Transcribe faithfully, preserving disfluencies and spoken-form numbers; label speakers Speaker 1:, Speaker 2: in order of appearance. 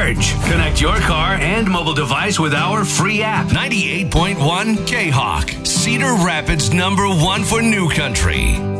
Speaker 1: charge. Connect your car and mobile device with our free app.
Speaker 2: ninety-eight point one K-Hawk, Cedar Rapids number one for New Country.